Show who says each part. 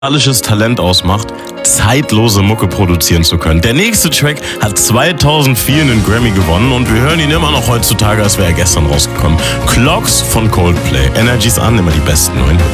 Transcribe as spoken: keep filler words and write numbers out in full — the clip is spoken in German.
Speaker 1: musikalisches Talent ausmacht, zeitlose Mucke produzieren zu können. Der nächste Track hat zweitausendvier einen Grammy gewonnen und wir hören ihn immer noch heutzutage, als wäre er gestern rausgekommen. Clocks von Coldplay. Energies an, immer die besten neuen.